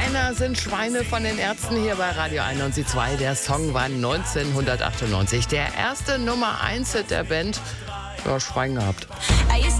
Männer sind Schweine von den Ärzten hier bei Radio 91.2. Der Song war 1998 der erste Nummer 1 Hit der Band. Ja, Schwein gehabt.